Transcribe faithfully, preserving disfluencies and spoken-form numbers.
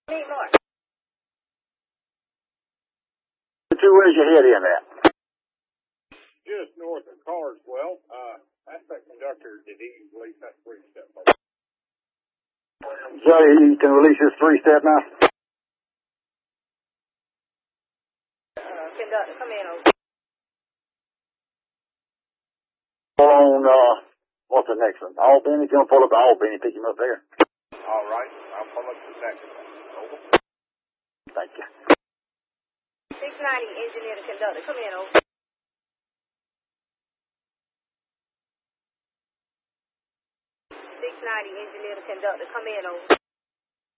Need more. Where's your head in at? Just north of Carswell. Uh, that's that conductor disease release. That's three step. So you can release this three step now? Uh, conductor, come in. On, uh, what's the next one? Albany? If you want to pull up to Albany, pick him up there. All right. I'll pull up the next one. Over. Thank you. six ninety, engineer to conductor, come in. Over. six ninety, engineer to conductor, come in. Over.